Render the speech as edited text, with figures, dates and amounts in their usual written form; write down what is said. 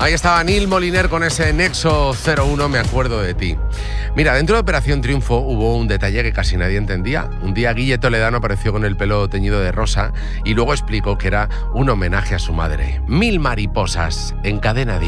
Ahí estaba Neil Moliner con ese Nexo 01, me acuerdo de ti. Mira, dentro de Operación Triunfo hubo un detalle que casi nadie entendía. Un día Guille Toledano apareció con el pelo teñido de rosa y luego explicó que era un homenaje a su madre. 1000 mariposas en Cadena 10.